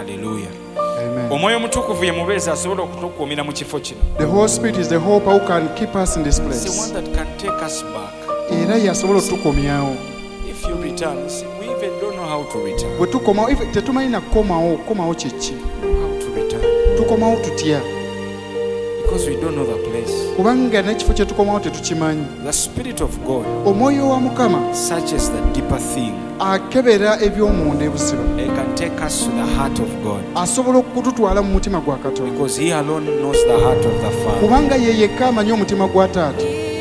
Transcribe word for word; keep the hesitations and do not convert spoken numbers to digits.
Hallelujah. Amen. Omwoyo omutukuvu ye mubeezi asobola okutukuumira mu kifo kino. The Holy Spirit is the hope who can keep us in this It's the place. one that can take us back. Era yasobola otukomyawo. If you return, see, we even don't know how to return. Bwe tukomawo tetumanyi na kukomawo kukomawo kyeki. How to return. Tukomawo tutya. Because we don't know the place. Kubanga n'ekifo kye tukomawo tetukimanyi. The Spirit of God Omwoyo wa Mukama searches the deeper thing. akebera eby'omunda ebuziba. He can take us to the heart of God. Asobola okututwala mu mutima gwa Katonda. Because He alone knows the heart of the Father. Kubanga ye yekka amanyi omutima gwa Taata.